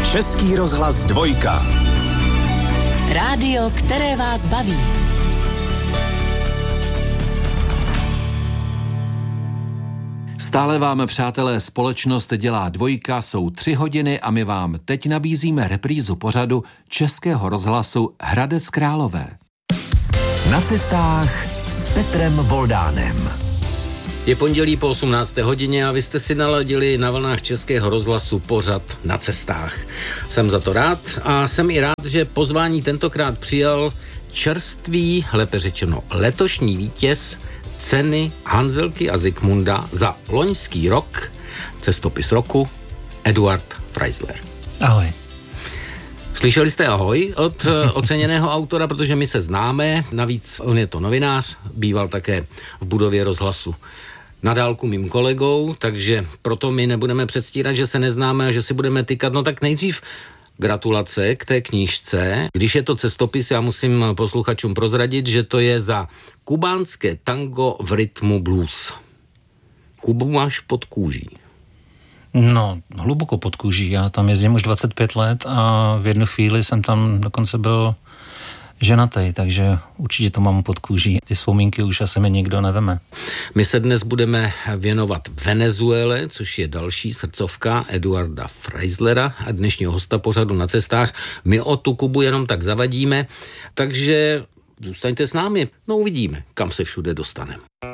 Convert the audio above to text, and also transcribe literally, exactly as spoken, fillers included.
Český rozhlas dvojka. Rádio, které vás baví. Stále vám, přátelé, společnost dělá dvojka, jsou tři hodiny a my vám teď nabízíme reprízu pořadu Českého rozhlasu Hradec Králové. Na cestách s Petrem Voldánem. Je pondělí po osmnácté hodině a vy jste si naladili na vlnách Českého rozhlasu pořad Na cestách. Jsem za to rád a jsem i rád, že pozvání tentokrát přijal čerstvý, lépe řečeno letošní vítěz ceny Hanzelky a Zikmunda za loňský rok, cestopis roku, Eduard Freisler. Ahoj. Slyšeli jste ahoj od oceněného autora, protože my se známe, navíc on je to novinář, býval také v budově rozhlasu na dálku mým kolegou, takže proto my nebudeme předstírat, že se neznáme a že si budeme tykat. No tak nejdřív gratulace k té knížce. Když je to cestopis, já musím posluchačům prozradit, že to je za kubánské tango v rytmu blues. Kubu máš pod kůží. No, hluboko pod kůží. Já tam jezdím už dvacet pět let a v jednu chvíli jsem tam dokonce byl ženatý, takže určitě to mám pod kůží. Ty vzpomínky už asi mi nikdo neveme. My se dnes budeme věnovat Venezuele, což je další srdcovka Eduarda Freislera a dnešního hosta pořadu Na cestách. My o tu Kubu jenom tak zavadíme, takže zůstaňte s námi, no uvidíme, kam se všude dostaneme.